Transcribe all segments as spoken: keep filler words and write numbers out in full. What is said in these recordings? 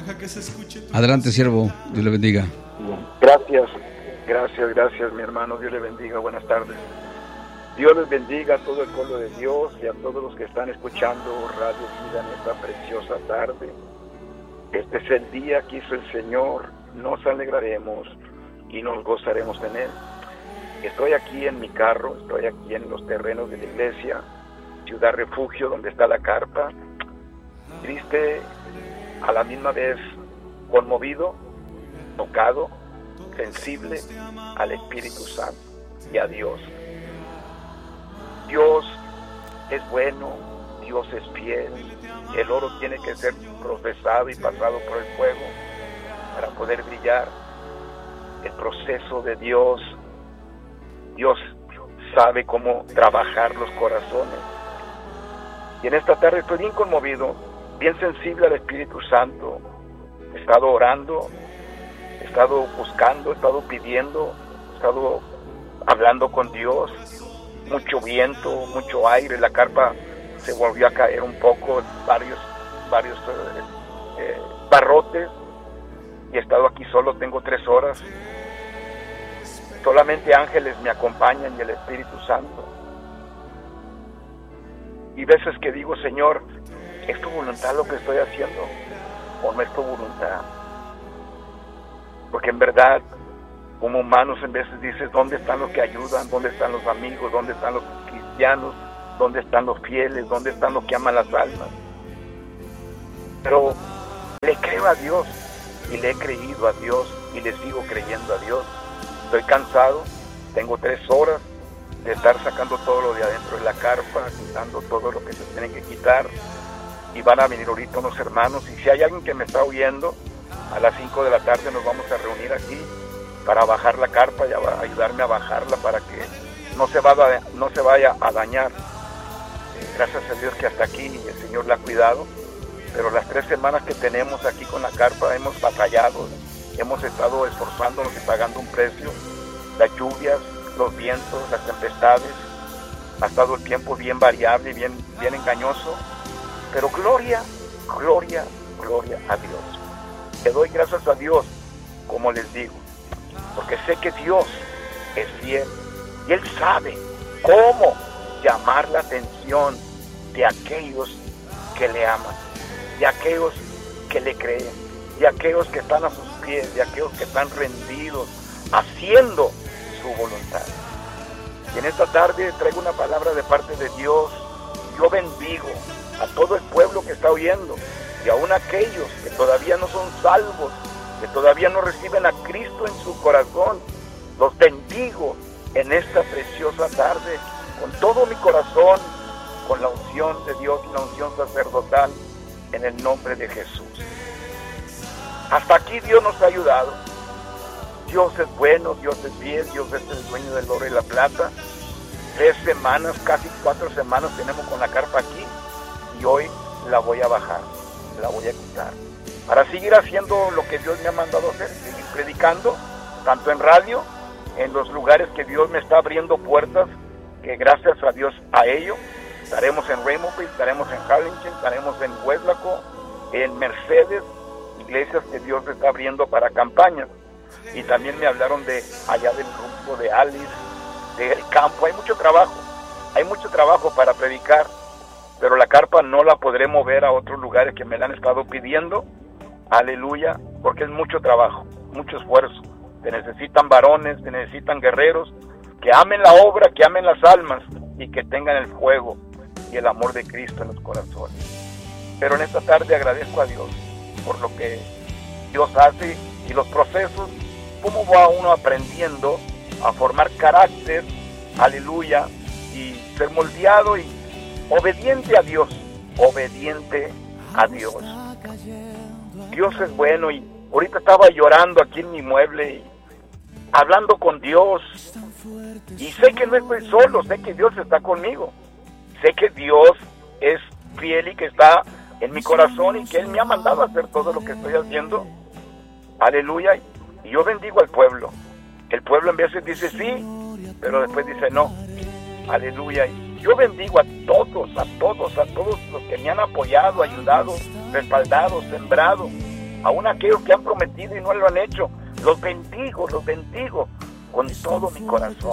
Adelante, siervo, Dios le bendiga. Gracias, gracias, gracias, mi hermano, Dios le bendiga, buenas tardes. Dios les bendiga a todo el pueblo de Dios y a todos los que están escuchando Radio Vida en esta preciosa tarde. Este es el día que hizo el Señor, nos alegraremos y nos gozaremos en Él. Estoy aquí en mi carro, estoy aquí en los terrenos de la iglesia, Ciudad Refugio, donde está la carpa, triste, a la misma vez conmovido, tocado, sensible al Espíritu Santo y a Dios. Dios es bueno, Dios es fiel, el oro tiene que ser procesado y pasado por el fuego para poder brillar. El proceso de Dios, Dios sabe cómo trabajar los corazones. Y en esta tarde estoy bien conmovido, bien sensible al Espíritu Santo. He estado orando, he estado buscando, he estado pidiendo, he estado hablando con Dios. Mucho viento, mucho aire, la carpa se volvió a caer un poco, varios, varios eh, eh, barrotes, y he estado aquí solo, tengo tres horas. Solamente ángeles me acompañan y el Espíritu Santo. Y veces que digo, Señor, ¿es tu voluntad lo que estoy haciendo o no es tu voluntad? Porque en verdad, como humanos, en veces dices, ¿dónde están los que ayudan? ¿Dónde están los amigos? ¿Dónde están los cristianos? ¿Dónde están los fieles? ¿Dónde están los que aman las almas? Pero le creo a Dios y le he creído a Dios y le sigo creyendo a Dios. Estoy cansado, tengo tres horas de estar sacando todo lo de adentro de la carpa, quitando todo lo que se tiene que quitar, y van a venir ahorita unos hermanos, y si hay alguien que me está oyendo, a las cinco de la tarde nos vamos a reunir aquí para bajar la carpa y a ayudarme a bajarla para que no se, va a, no se vaya a dañar. Eh, gracias a Dios que hasta aquí el Señor la ha cuidado, pero las tres semanas que tenemos aquí con la carpa hemos batallado, hemos estado esforzándonos y pagando un precio. Las lluvias, los vientos, las tempestades, ha estado el tiempo bien variable y bien, bien engañoso, pero gloria, gloria, gloria a Dios. Le doy gracias a Dios, como les digo, porque sé que Dios es fiel y Él sabe cómo llamar la atención de aquellos que le aman, de aquellos que le creen, de aquellos que están a sus pies, de aquellos que están rendidos, haciendo su voluntad. Y en esta tarde traigo una palabra de parte de Dios. Yo bendigo a todo el pueblo que está oyendo, y aún aquellos que todavía no son salvos, que todavía no reciben a Cristo en su corazón. Los bendigo en esta preciosa tarde con todo mi corazón, con la unción de Dios, la unción sacerdotal, en el nombre de Jesús. Hasta aquí Dios nos ha ayudado. Dios es bueno, Dios es fiel, Dios es el dueño del oro y la plata. Tres semanas, casi cuatro semanas tenemos con la carpa aquí, y hoy la voy a bajar, la voy a quitar, para seguir haciendo lo que Dios me ha mandado hacer, seguir predicando, tanto en radio, en los lugares que Dios me está abriendo puertas, que gracias a Dios a ello, estaremos en Raymond, estaremos en Harlingen, estaremos en Hueslaco, en Mercedes, iglesias que Dios me está abriendo para campañas. Y también me hablaron de allá del grupo de Alice, del campo. Hay mucho trabajo, hay mucho trabajo para predicar, pero la carpa no la podré mover a otros lugares que me la han estado pidiendo, aleluya, porque es mucho trabajo, mucho esfuerzo. Se necesitan varones, se necesitan guerreros que amen la obra, que amen las almas y que tengan el fuego y el amor de Cristo en los corazones. Pero en esta tarde agradezco a Dios por lo que Dios hace y los procesos, cómo va uno aprendiendo a formar carácter, aleluya, y ser moldeado y obediente a Dios, obediente a Dios. Dios es bueno, y ahorita estaba llorando aquí en mi mueble y hablando con Dios, y sé que no estoy solo, sé que Dios está conmigo, sé que Dios es fiel y que está en mi corazón y que Él me ha mandado a hacer todo lo que estoy haciendo, aleluya. Y yo bendigo al pueblo. El pueblo en veces dice sí, pero después dice no, aleluya. Y yo bendigo a todos, a todos, a todos los que me han apoyado, ayudado, respaldado, sembrado, aún aquellos que han prometido y no lo han hecho. Los bendigo, los bendigo con todo mi corazón.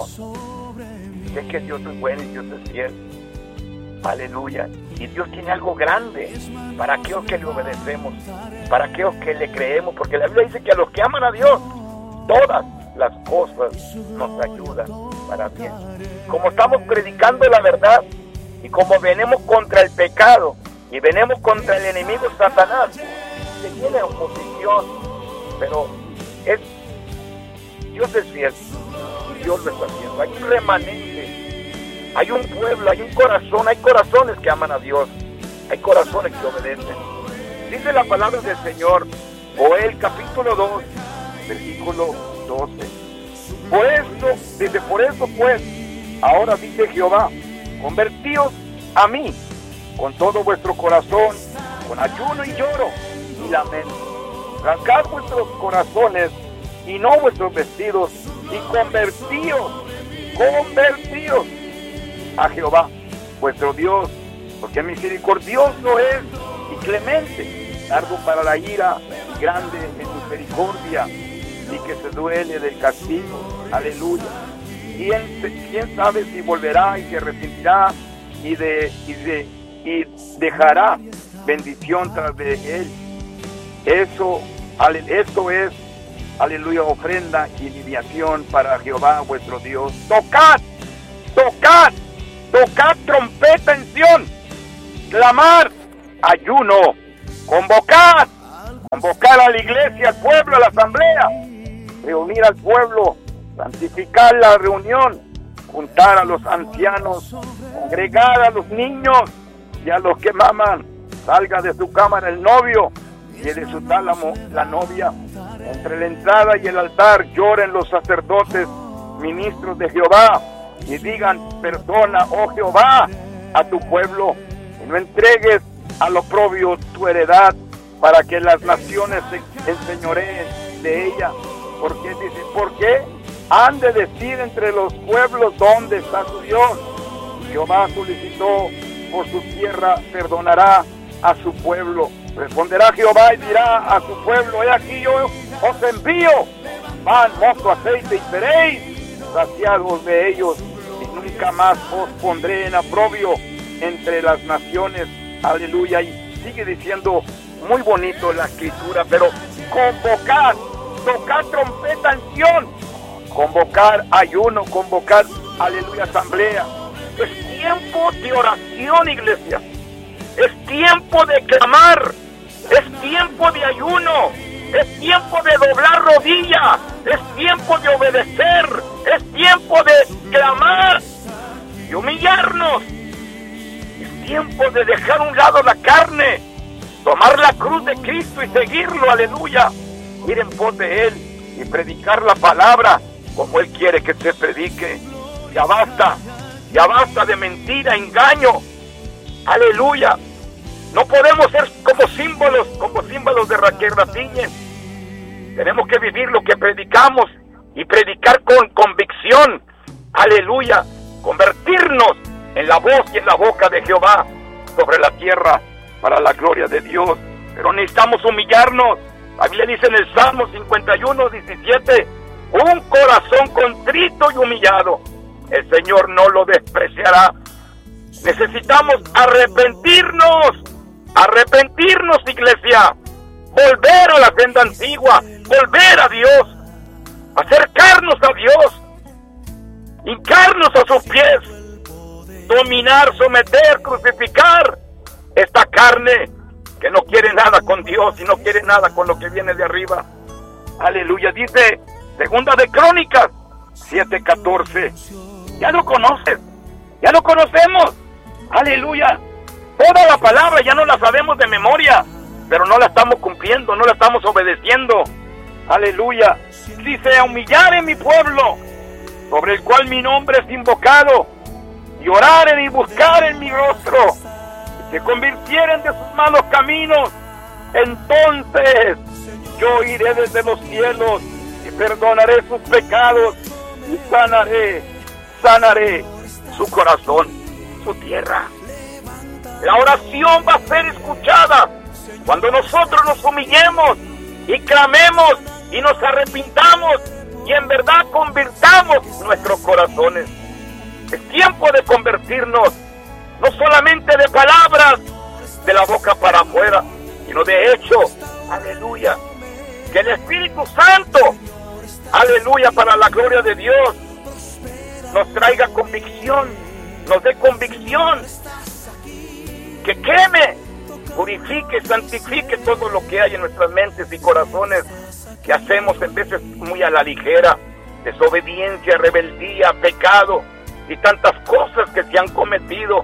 Sé que Dios es bueno y Dios es fiel. Aleluya. Y Dios tiene algo grande para aquellos que le obedecemos, para aquellos que le creemos, porque la Biblia dice que a los que aman a Dios, todas las cosas nos ayudan para bien. Como estamos predicando la verdad y como venimos contra el pecado y venimos contra el enemigo Satanás, que tiene oposición, pero es Dios es fiel y Dios lo está haciendo. Hay un remanente, hay un pueblo, hay un corazón, hay corazones que aman a Dios, hay corazones que obedecen. Dice la palabra del Señor, Joel capítulo dos, versículo doce. Por eso, dice, por eso pues, ahora dice Jehová, convertíos a mí con todo vuestro corazón, con ayuno y lloro y lamento. Rasgad vuestros corazones y no vuestros vestidos, y convertíos, convertíos a Jehová, vuestro Dios, porque misericordioso es y clemente, largo para la ira, y grande en misericordia, y que se duele del castigo. Aleluya. ¿Quién, quién sabe si volverá y se arrepentirá y, de, y, de, y dejará bendición tras de él? Eso, ale, esto es, aleluya, ofrenda y libación para Jehová vuestro Dios. Tocad, tocad, tocad trompeta en Sión, clamar, ayuno, convocar, convocar a la iglesia, al pueblo, a la asamblea, reunir al pueblo, santificar la reunión, juntar a los ancianos, congregar a los niños y a los que maman. Salga de su cámara el novio y de su tálamo la novia. Entre la entrada y el altar lloren los sacerdotes, ministros de Jehová, y digan, perdona, oh Jehová, a tu pueblo, y no entregues al oprobio tu heredad, para que las naciones se enseñoreen de ella. Porque dice, ¿por qué han de decir entre los pueblos dónde está su Dios? Jehová solicitó por su tierra, perdonará a su pueblo. Responderá Jehová y dirá a su pueblo, he aquí yo os envío pan, mosto, aceite, y seréis saciados de ellos, y nunca más os pondré en oprobio entre las naciones. Aleluya. Y sigue diciendo, muy bonito la escritura, pero convocar, tocar trompeta en Sión, convocar ayuno, convocar, aleluya, asamblea. Es tiempo de oración, iglesia. Es tiempo de clamar. Es tiempo de ayuno. Es tiempo de doblar rodillas. Es tiempo de obedecer. Es tiempo de clamar y humillarnos. Es tiempo de dejar a un lado la carne, tomar la cruz de Cristo y seguirlo, aleluya. Ir en pos de Él y predicar la palabra como Él quiere que se predique. Ya basta, ya basta de mentira, engaño, aleluya. No podemos ser como símbolos, como símbolos de Raquel rapiñen. Tenemos que vivir lo que predicamos y predicar con convicción, aleluya. Convertirnos en la voz y en la boca de Jehová sobre la tierra para la gloria de Dios. Pero necesitamos humillarnos. La Biblia dice en el Salmo cincuenta y uno, diecisiete, un corazón contrito y humillado, el Señor no lo despreciará. Necesitamos arrepentirnos, arrepentirnos, iglesia, volver a la senda antigua, volver a Dios, acercarnos a Dios, hincarnos a sus pies, dominar, someter, crucificar esta carne que no quiere nada con Dios y no quiere nada con lo que viene de arriba. Aleluya. Dice Segunda de Crónicas siete catorce. Ya lo conoces, ya lo conocemos. Aleluya. Toda la palabra ya no la sabemos de memoria, pero no la estamos cumpliendo, no la estamos obedeciendo. Aleluya. Dice, a humillar en mi pueblo, sobre el cual mi nombre es invocado, y oraren y buscaren mi rostro, se convirtieren de sus malos caminos, entonces yo iré desde los cielos y perdonaré sus pecados y sanaré, sanaré su corazón, su tierra. La oración va a ser escuchada cuando nosotros nos humillemos y clamemos y nos arrepintamos y en verdad convirtamos nuestros corazones. Es tiempo de convertirnos, no solamente de palabras, de la boca para afuera, sino de hecho. Aleluya. Que el Espíritu Santo, aleluya, para la gloria de Dios, nos traiga convicción, nos dé convicción, que queme, purifique, santifique todo lo que hay en nuestras mentes y corazones, que hacemos en veces muy a la ligera, desobediencia, rebeldía, pecado y tantas cosas que se han cometido.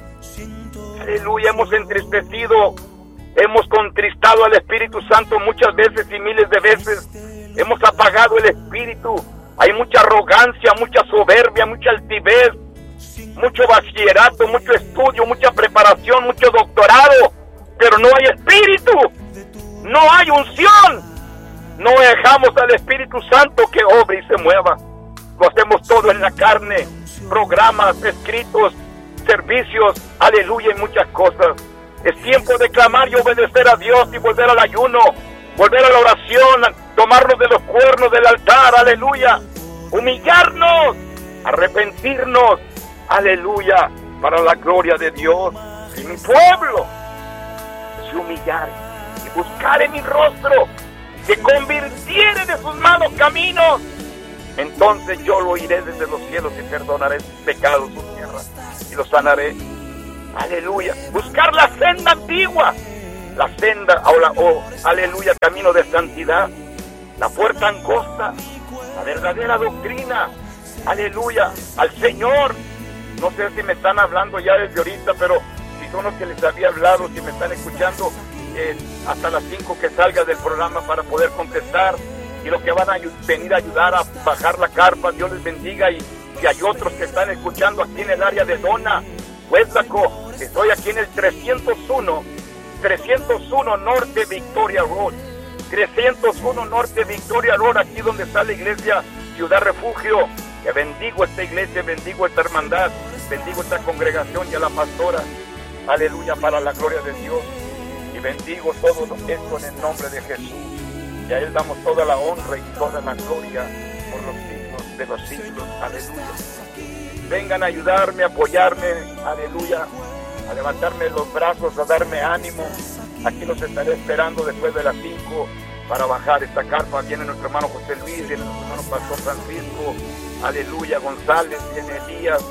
Aleluya, hemos entristecido, hemos contristado al Espíritu Santo muchas veces y miles de veces, hemos apagado el Espíritu. Hay mucha arrogancia, mucha soberbia, mucha altivez, mucho bachillerato, mucho estudio, mucha preparación, mucho doctorado, pero no hay Espíritu, no hay unción, no dejamos al Espíritu Santo que obre y se mueva. Lo hacemos todo en la carne, programas, escritos, servicios, aleluya, y muchas cosas. Es tiempo de clamar y obedecer a Dios y volver al ayuno, volver a la oración, tomarnos de los cuernos del altar, aleluya, humillarnos, arrepentirnos, aleluya, para la gloria de Dios. Si mi pueblo se humillare y buscare mi rostro, se convirtiere de sus malos caminos, entonces yo lo oiré desde los cielos y perdonaré sus pecados, su tierra, y los sanaré. Aleluya. Buscar la senda antigua, la senda, o, la, o aleluya, camino de santidad, la puerta angosta, la verdadera doctrina, aleluya, al Señor. No sé si me están hablando ya desde ahorita, pero si son los que les había hablado, si me están escuchando, eh, hasta las cinco que salga del programa para poder contestar, y los que van a venir a ayudar a bajar la carpa, Dios les bendiga. Y si hay otros que están escuchando aquí en el área de Dona, Hueslaco, estoy aquí en el trescientos uno Norte Victoria Road, trescientos uno Norte Victoria Road, aquí donde está la iglesia Ciudad Refugio. Que bendigo esta iglesia, bendigo esta hermandad, bendigo esta congregación y a la pastora, aleluya, para la gloria de Dios, y bendigo todo esto en el nombre de Jesús, y a Él damos toda la honra y toda la gloria por los siglos de los siglos, aleluya. Vengan a ayudarme, a apoyarme, aleluya, a levantarme los brazos, a darme ánimo. Aquí los estaré esperando después de las cinco para bajar esta carpa. Viene nuestro hermano José Luis, viene nuestro hermano Pastor Francisco, aleluya, González, viene Elías,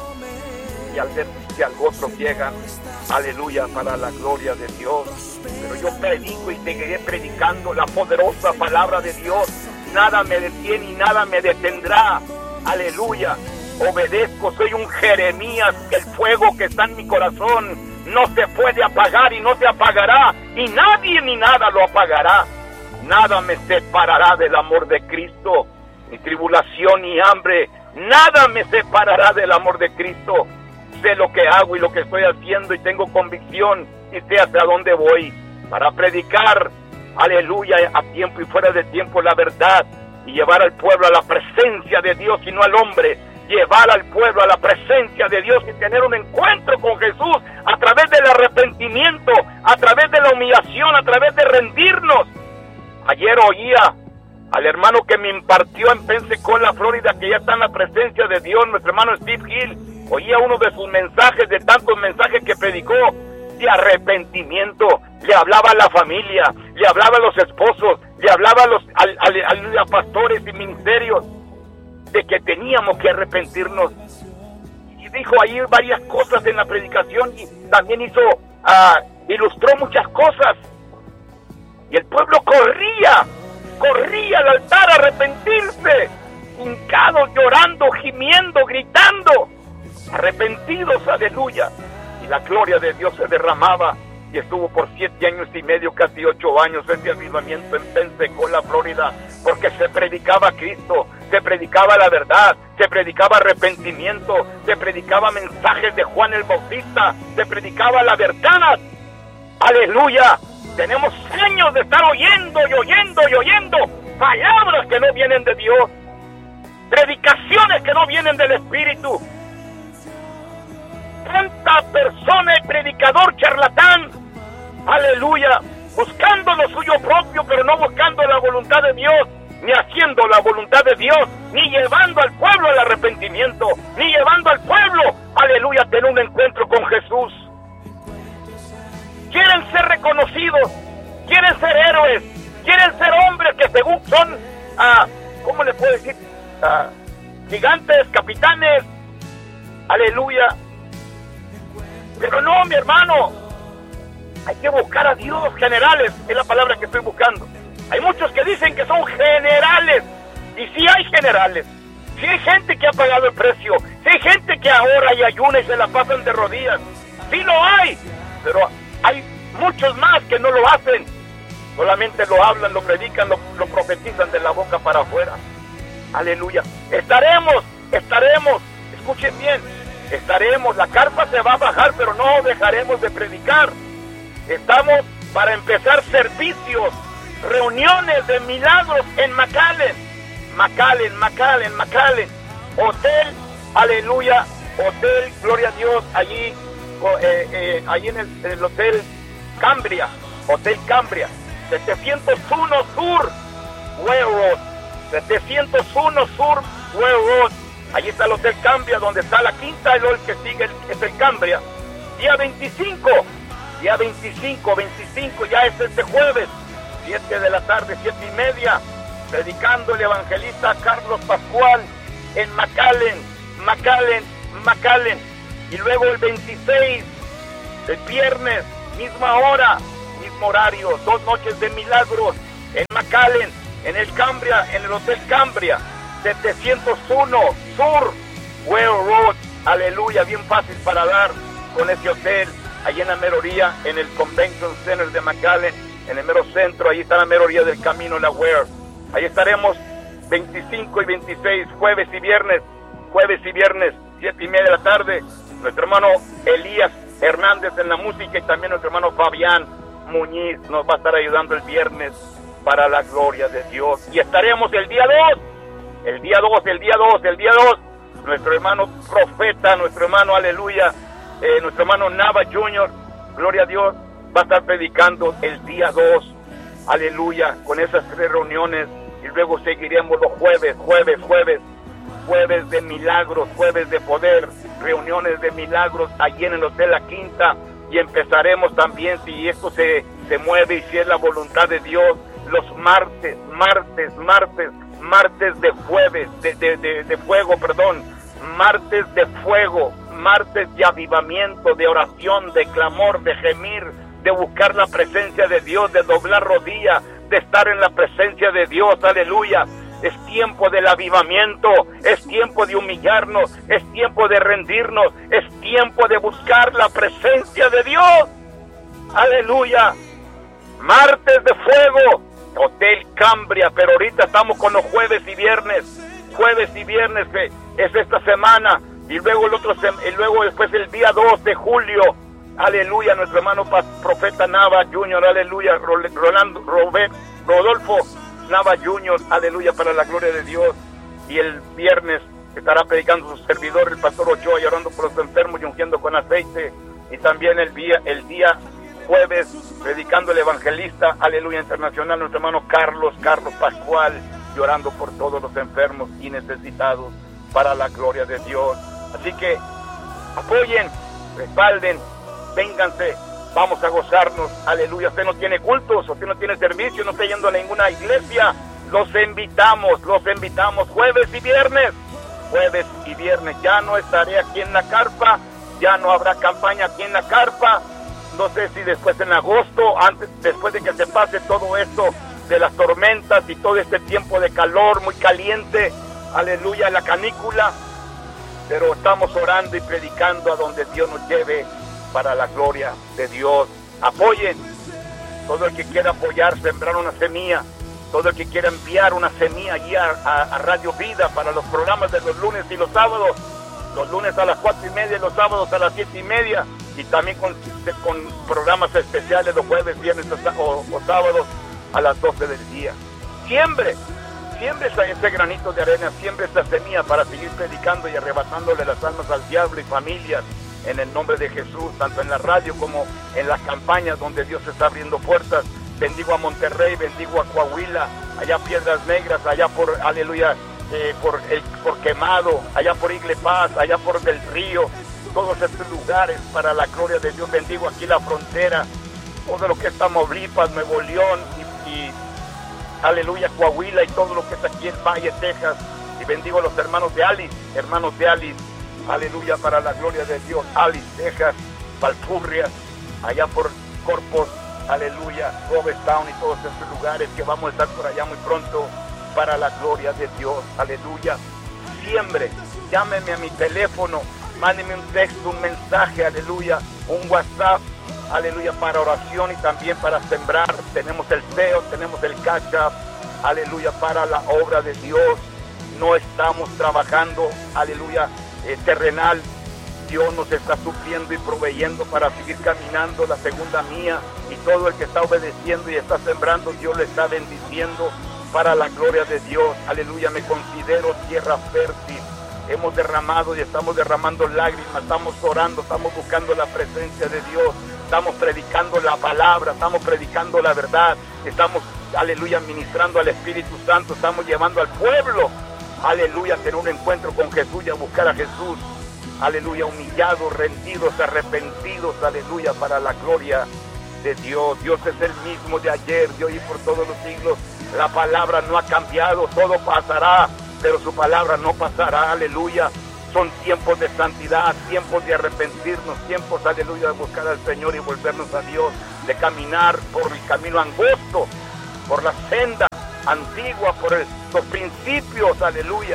y al ver si al otro llegan, aleluya, para la gloria de Dios. Pero yo predico y seguiré predicando la poderosa palabra de Dios. Nada me detiene y nada me detendrá, aleluya. Obedezco, soy un Jeremías, que el fuego que está en mi corazón no se puede apagar y no se apagará, y nadie ni nada lo apagará. Nada me separará del amor de Cristo, ni tribulación ni hambre, nada me separará del amor de Cristo. Sé lo que hago y lo que estoy haciendo, y tengo convicción, y sé hacia dónde voy, para predicar, aleluya, a tiempo y fuera de tiempo la verdad, y llevar al pueblo a la presencia de Dios y no al hombre. Llevar al pueblo a la presencia de Dios y tener un encuentro con Jesús a través del arrepentimiento, a través de la humillación, a través de rendirnos. Ayer oía al hermano que me impartió en Pensacola, Florida, que ya está en la presencia de Dios, nuestro hermano Steve Hill. Oía uno de sus mensajes, de tantos mensajes que predicó, de arrepentimiento. Le hablaba a la familia, le hablaba a los esposos, le hablaba a los a, a, a pastores y ministerios, de que teníamos que arrepentirnos. Y dijo ahí varias cosas en la predicación, y también hizo, uh, ilustró muchas cosas. Y el pueblo corría, corría al altar a arrepentirse, hincados, llorando, gimiendo, gritando, arrepentidos, aleluya. Y la gloria de Dios se derramaba, y estuvo por siete años y medio, casi ocho años, ese avivamiento en Pensacola, Florida, porque se predicaba a Cristo, se predicaba la verdad, se predicaba arrepentimiento, se predicaba mensajes de Juan el Bautista, se predicaba la verdad, aleluya. Tenemos años de estar oyendo y oyendo y oyendo palabras que no vienen de Dios, predicaciones que no vienen del Espíritu. Tanta persona y predicador charlatán, aleluya, buscando lo suyo propio, pero no buscando la voluntad de Dios, ni haciendo la voluntad de Dios, ni llevando al pueblo al arrepentimiento, ni llevando al pueblo, aleluya, a tener un encuentro con Jesús. Quieren ser reconocidos, quieren ser héroes, quieren ser hombres que según son, ah, ¿cómo le puedo decir? Ah, gigantes, capitanes, aleluya. Pero no, mi hermano, hay que buscar a Dios. Generales es la palabra que estoy buscando. Hay muchos que dicen que son generales, y sí hay generales, sí hay gente que ha pagado el precio, sí hay gente que ahora y ayuna y se la pasan de rodillas, sí lo hay, pero hay muchos más que no lo hacen, solamente lo hablan, lo predican, lo, lo profetizan de la boca para afuera. Aleluya. Estaremos, estaremos, escuchen bien, estaremos, la carpa se va a bajar, pero no dejaremos de predicar. Estamos para empezar servicios, reuniones de milagros en McAllen, McAllen, McAllen, McAllen, hotel, aleluya, hotel, gloria a Dios, allí, eh, eh, allí en el, en el hotel Cambria, hotel Cambria, setecientos uno Sur, Ware Road, setecientos uno Sur, Ware Road, allí está el hotel Cambria, donde está la quinta, y luego el que sigue es el Cambria, día veinticinco, día veinticinco, veinticinco, ya es este jueves, siete de la tarde, siete y media, predicando el evangelista Carlos Pascual en McAllen, McAllen, McAllen, y luego el veintiséis, el viernes, misma hora, mismo horario, dos noches de milagros en McAllen, en el Cambria, en el Hotel Cambria, setecientos uno Sur, Ware Road, aleluya, bien fácil para dar con ese hotel, allí en la meroría, en el Convention Center de McAllen, en el mero centro, ahí está la meroría del camino, la Ware. Ahí estaremos veinticinco y veintiséis, jueves y viernes, jueves y viernes, siete y media de la tarde. Nuestro hermano Elías Hernández en la música y también nuestro hermano Fabián Muñiz nos va a estar ayudando el viernes para la gloria de Dios. Y estaremos el día dos, el día dos, el día dos, el día dos, nuestro hermano profeta, nuestro hermano, aleluya, eh, nuestro hermano Nava junior, gloria a Dios, va a estar predicando el día dos, aleluya, con esas tres reuniones, y luego seguiremos los jueves, jueves, jueves, jueves de milagros, jueves de poder, reuniones de milagros allí en el Hotel La Quinta, y empezaremos también, si esto se, se mueve y si es la voluntad de Dios, los martes, martes, martes, martes de jueves, de, de, de, de fuego, perdón, martes de fuego, martes de avivamiento, de oración, de clamor, de gemir, de buscar la presencia de Dios, de doblar rodillas, de estar en la presencia de Dios, aleluya. Es tiempo del avivamiento, es tiempo de humillarnos, es tiempo de rendirnos, es tiempo de buscar la presencia de Dios, aleluya. Martes de fuego, Hotel Cambria, pero ahorita estamos con los jueves y viernes, jueves y viernes que es esta semana, y luego el otro y luego después el día dos de julio, aleluya, nuestro hermano profeta Nava junior, aleluya, Rolando, Robert, Rodolfo Nava junior, aleluya, para la gloria de Dios. Y el viernes estará predicando su servidor, el pastor Ochoa, llorando por los enfermos y ungiendo con aceite. Y también el día, el día jueves, predicando el evangelista, aleluya, internacional, nuestro hermano Carlos, Carlos Pascual, llorando por todos los enfermos y necesitados para la gloria de Dios. Así que apoyen, respalden, vénganse, vamos a gozarnos, aleluya. Usted no tiene cultos, usted no tiene servicio, no está yendo a ninguna iglesia, los invitamos, los invitamos jueves y viernes, jueves y viernes. Ya no estaré aquí en la carpa, ya no habrá campaña aquí en la carpa, no sé si después en agosto, antes, después de que se pase todo esto de las tormentas y todo este tiempo de calor muy caliente, aleluya, la canícula, pero estamos orando y predicando a donde Dios nos lleve para la gloria de Dios. Apoyen, todo el que quiera apoyar, sembrar una semilla, todo el que quiera enviar una semilla allí a, a, a Radio Vida para los programas de los lunes y los sábados, los lunes a las cuatro y media y los sábados a las siete y media, y también con, con programas especiales los jueves, viernes o, o sábados a las doce del día. Siembre, siembre ese granito de arena, siembre esta semilla para seguir predicando y arrebatándole las almas al diablo y familias en el nombre de Jesús, tanto en la radio como en las campañas donde Dios está abriendo puertas. bendigo a Monterrey, bendigo a Coahuila, allá Piedras Negras, allá por, aleluya, eh, por, el, por Quemado, allá por Igle Paz, allá por Del Río, todos estos lugares para la gloria de Dios. Bendigo aquí la frontera, todo lo que es Tamaulipas, Nuevo León y, y aleluya, Coahuila y todo lo que es aquí en Valle, Texas. Y bendigo a los hermanos de Alice, hermanos de Alice, aleluya, para la gloria de Dios. Alice, Texas, Valfurria, allá por Corpus, aleluya, Robestown y todos estos lugares que vamos a estar por allá muy pronto para la gloria de Dios, aleluya. Siempre, llámeme a mi teléfono, mándeme un texto, un mensaje, aleluya, un WhatsApp, aleluya, para oración y también para sembrar. Tenemos el S E O, tenemos el Cash App, aleluya, para la obra de Dios. No estamos trabajando, aleluya, eh, terrenal. Dios nos está supliendo y proveyendo para seguir caminando la segunda mía, y todo el que está obedeciendo y está sembrando, Dios le está bendiciendo para la gloria de Dios. Aleluya, me considero tierra fértil. Hemos derramado y estamos derramando lágrimas, estamos orando, estamos buscando la presencia de Dios, estamos predicando la palabra, estamos predicando la verdad, estamos, aleluya, ministrando al Espíritu Santo, estamos llevando al pueblo, aleluya, a tener un encuentro con Jesús y a buscar a Jesús, aleluya, humillados, rendidos, arrepentidos, aleluya, para la gloria de Dios. Dios es el mismo de ayer, de hoy y por todos los siglos. La palabra no ha cambiado, todo pasará, pero su palabra no pasará, aleluya. Son tiempos de santidad, tiempos de arrepentirnos, tiempos, aleluya, de buscar al Señor y volvernos a Dios, de caminar por el camino angosto, por la senda antigua, por el, los principios, aleluya,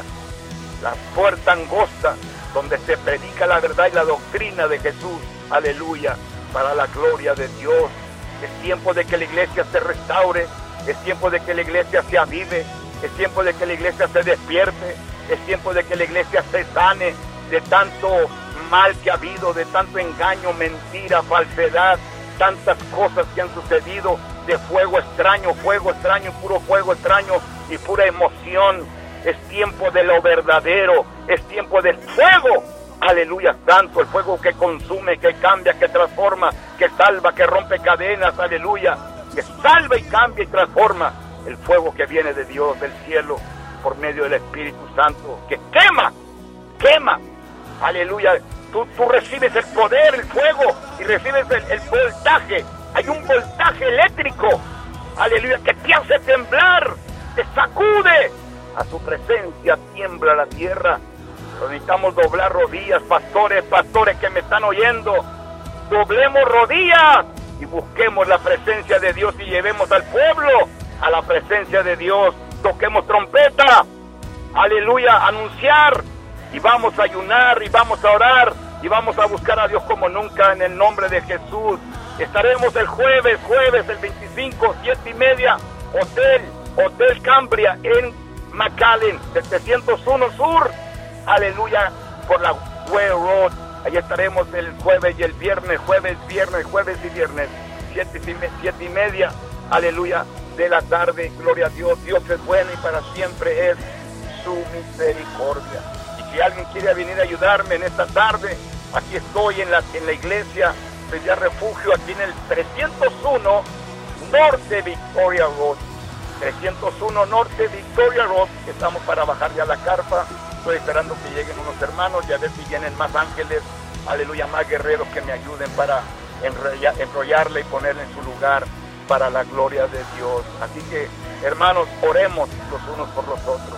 la puerta angosta, donde se predica la verdad y la doctrina de Jesús, aleluya, para la gloria de Dios. Es tiempo de que la iglesia se restaure, es tiempo de que la iglesia se avive, es tiempo de que la iglesia se despierte, es tiempo de que la iglesia se sane de tanto mal que ha habido, de tanto engaño, mentira, falsedad, tantas cosas que han sucedido, de fuego extraño, fuego extraño, puro fuego extraño y pura emoción. Es tiempo de lo verdadero, es tiempo del fuego, aleluya, santo, el fuego que consume, que cambia, que transforma, que salva, que rompe cadenas, aleluya, que salva y cambia y transforma. El fuego que viene de Dios, del cielo, por medio del Espíritu Santo, que quema, quema, aleluya. Tú, tú recibes el poder, el fuego, y recibes el, el voltaje. Hay un voltaje eléctrico, aleluya, que te hace temblar, te sacude. A su presencia tiembla la tierra. Pero necesitamos doblar rodillas, pastores, pastores que me están oyendo. Doblemos rodillas y busquemos la presencia de Dios y llevemos al pueblo a la presencia de Dios. Toquemos trompeta, aleluya, anunciar, y vamos a ayunar y vamos a orar y vamos a buscar a Dios como nunca en el nombre de Jesús. Estaremos el jueves, jueves el veinticinco, siete y media, Hotel, Hotel Cambria en McAllen, setecientos uno Sur, aleluya, por la Way Road. Allí estaremos el jueves y el viernes, jueves, viernes, jueves y viernes, siete y, siete y media, aleluya, de la tarde. Gloria a Dios. Dios es bueno y para siempre es su misericordia. Y si alguien quiere venir a ayudarme en esta tarde, aquí estoy en la, en la iglesia de refugio, aquí en el trescientos uno Norte Victoria Road. trescientos uno Norte Victoria Road. Estamos para bajar ya la carpa. Estoy esperando que lleguen unos hermanos y a ver si vienen más ángeles, aleluya, más guerreros que me ayuden para enrollar, enrollarle y ponerle en su lugar para la gloria de Dios. Así que, hermanos, oremos los unos por los otros.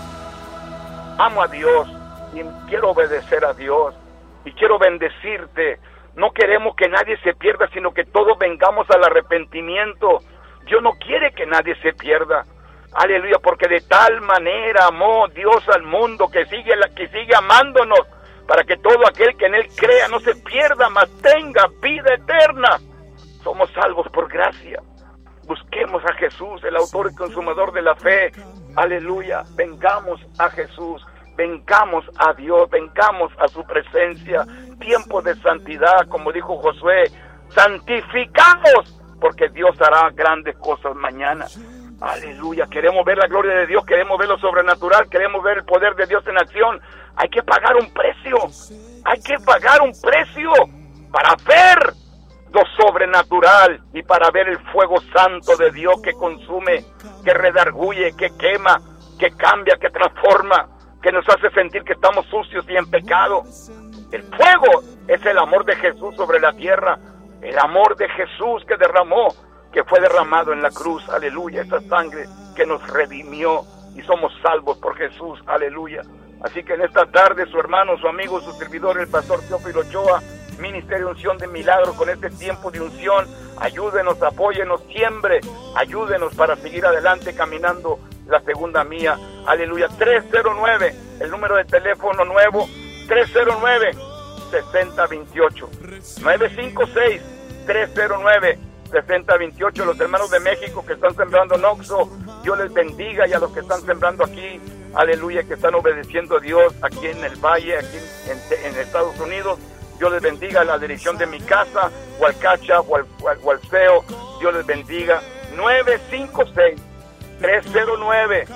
Amo a Dios y quiero obedecer a Dios y quiero bendecirte. No queremos que nadie se pierda, sino que todos vengamos al arrepentimiento. Dios no quiere que nadie se pierda. Aleluya, porque de tal manera amó Dios al mundo que sigue, que sigue amándonos, para que todo aquel que en Él crea no se pierda, mas tenga vida eterna. Somos salvos por gracia. Busquemos a Jesús, el autor y consumador de la fe. Aleluya, vengamos a Jesús, vengamos a Dios, vengamos a su presencia. Tiempo de santidad, como dijo Josué, santificados, porque Dios hará grandes cosas mañana. Aleluya, queremos ver la gloria de Dios, queremos ver lo sobrenatural, queremos ver el poder de Dios en acción. Hay que pagar un precio, hay que pagar un precio para ver lo sobrenatural y para ver el fuego santo de Dios que consume, que redarguye, que quema, que cambia, que transforma, que nos hace sentir que estamos sucios y en pecado. El fuego es el amor de Jesús sobre la tierra, el amor de Jesús que derramó, que fue derramado en la cruz, aleluya, esa sangre que nos redimió y somos salvos por Jesús, aleluya. Así que en esta tarde su hermano, su amigo, su servidor, el pastor Teófilo Ochoa, Ministerio de Unción de Milagro, con este tiempo de unción, ayúdenos, apóyenos siempre, ayúdenos para seguir adelante caminando la segunda mía, aleluya. Tres cero nueve, el número de teléfono nuevo, tres cero nueve, seis cero dos ocho, nueve cinco seis, tres cero nueve, seis cero dos ocho. Los hermanos de México que están sembrando en Oxo, Dios les bendiga, y a los que están sembrando aquí, aleluya, que están obedeciendo a Dios aquí en el Valle, aquí en, en Estados Unidos, Dios les bendiga. La dirección de mi casa, Hualcacha, Hual, Hual, Hualceo, Dios les bendiga. nueve cinco seis, tres cero nueve,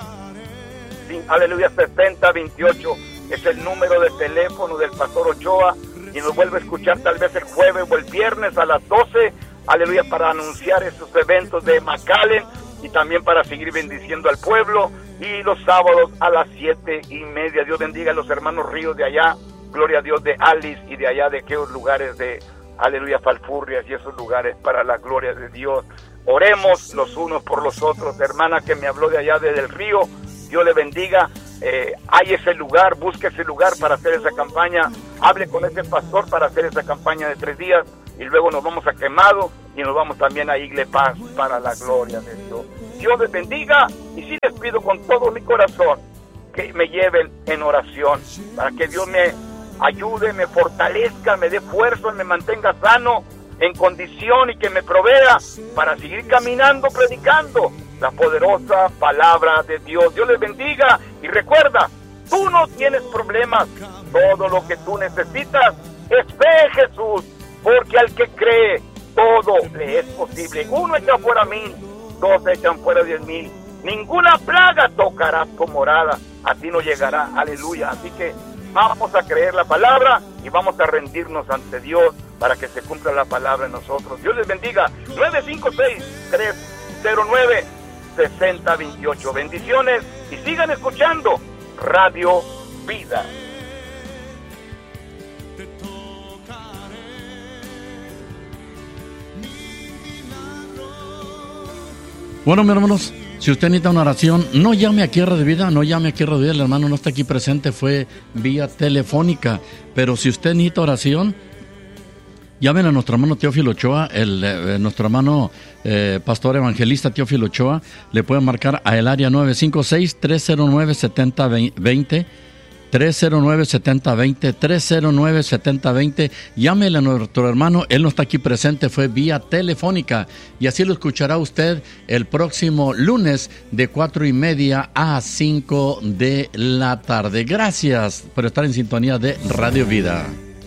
aleluya, seis cero dos ocho es el número de teléfono del pastor Ochoa, y nos vuelve a escuchar tal vez el jueves o el viernes a las doce, aleluya, para anunciar esos eventos de McAllen y también para seguir bendiciendo al pueblo, y los sábados a las siete y media. Dios bendiga a los hermanos Ríos de allá, gloria a Dios, de Alice y de allá de aquellos lugares de, aleluya, Falfurrias y esos lugares, para la gloria de Dios. Oremos los unos por los otros. Hermana que me habló de allá desde el río, Dios le bendiga. Eh, hay ese lugar, busque ese lugar para hacer esa campaña, hable con ese pastor para hacer esa campaña de tres días, y luego nos vamos a Quemado y nos vamos también a Igle Paz para la gloria de Dios. Dios les bendiga, y sí les pido con todo mi corazón que me lleven en oración para que Dios me ayude, me fortalezca, me dé fuerza, me mantenga sano, en condición, y que me provea para seguir caminando, predicando la poderosa palabra de Dios. Dios les bendiga, y recuerda, tú no tienes problemas, todo lo que tú necesitas es fe en Jesús, porque al que cree, todo le es posible. Uno echa fuera mil, dos echan fuera diez mil, ninguna plaga tocará tu morada, a ti no llegará, aleluya. Así que vamos a creer la palabra y vamos a rendirnos ante Dios para que se cumpla la palabra en nosotros. Dios les bendiga. nueve cinco seis, tres cero nueve, seis cero dos ocho. Bendiciones, y sigan escuchando Radio Vida. Bueno, mis hermanos, si usted necesita una oración, no llame aquí a Radio Vida, no llame aquí a Radio Vida, el hermano no está aquí presente, fue vía telefónica. Pero si usted necesita oración, llamen a nuestro hermano Teófilo Ochoa, el, eh, nuestro hermano eh, pastor evangelista Teófilo Ochoa. Le pueden marcar a el área nueve cinco seis, tres cero nueve, siete cero dos cero, tres cero nueve, siete cero dos cero, tres cero nueve, siete cero dos cero. Llámele a nuestro hermano, él no está aquí presente, fue vía telefónica, y así lo escuchará usted el próximo lunes de cuatro y media a cinco de la tarde. Gracias por estar en sintonía de Radio Vida.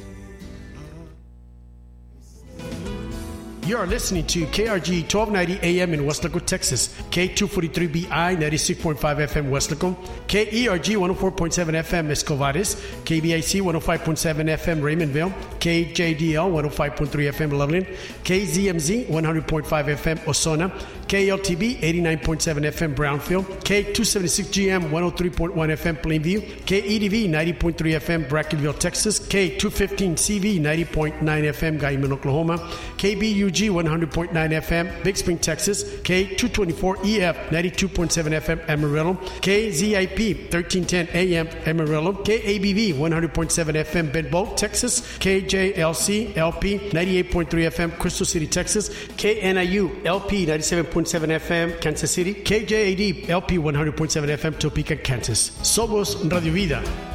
You are listening to K R G twelve ninety A M in Weslaco, Texas, K two forty-three B I ninety-six point five F M Weslaco, K E R G one oh four point seven F M Escovares, K B I C one oh five point seven F M Raymondville, K J D L one oh five point three F M Loveland, K Z M Z one hundred point five F M Osona, K L T B eighty-nine point seven F M Brownfield, K two seventy-six G M one oh three point one F M Plainview, K E D V ninety point three F M Brackenville, Texas, K two fifteen C V ninety point nine F M Guyman, Oklahoma, K B U G one hundred point nine F M Big Spring, Texas, K two twenty-four E F ninety-two point seven F M Amarillo, K Z I P thirteen ten A M Amarillo, K A B V one hundred point seven F M Benbow, Texas, K J L C L P ninety-eight point three F M Crystal City, Texas, K N I U L P ninety-seven point seven F M Kansas City, K J A D L P one hundred point seven F M Topeka, Kansas. Somos Radio Vida.